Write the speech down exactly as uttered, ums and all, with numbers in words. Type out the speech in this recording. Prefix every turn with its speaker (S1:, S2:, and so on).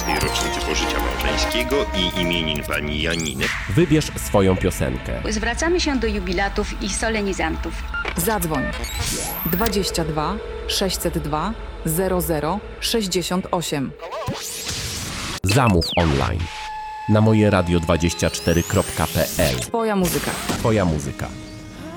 S1: czterdziestej rocznicy pożycia małżeńskiego i imienin pani Janiny.
S2: Wybierz swoją piosenkę.
S3: Zwracamy się do jubilatów i solenizantów.
S4: Zadzwoń dwadzieścia dwa sześćset dwa zero zero sześćdziesiąt osiem.
S2: Zamów online na moje radio dwadzieścia cztery kropka p l.
S4: Twoja muzyka.
S2: Twoja muzyka.